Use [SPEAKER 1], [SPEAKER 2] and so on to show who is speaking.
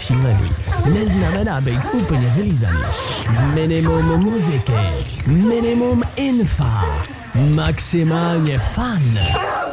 [SPEAKER 1] šílený neznamená být úplně vylízaný. Minimum muziky, minimum infa, maximálně fun.